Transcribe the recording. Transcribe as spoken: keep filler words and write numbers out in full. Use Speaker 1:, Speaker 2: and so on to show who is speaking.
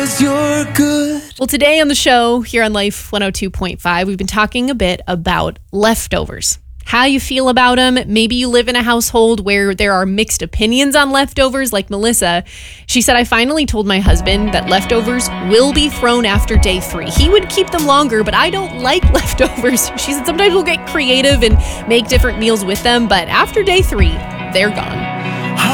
Speaker 1: You're good.
Speaker 2: Well, today on the show here on Life one oh two point five, we've been talking a bit about leftovers. How you feel about them. Maybe you live in a household where there are mixed opinions on leftovers, like Melissa. She said, I finally told my husband that leftovers will be thrown after day three. He would keep them longer, but I don't like leftovers. She said sometimes we'll get creative and make different meals with them, but after day three, they're gone.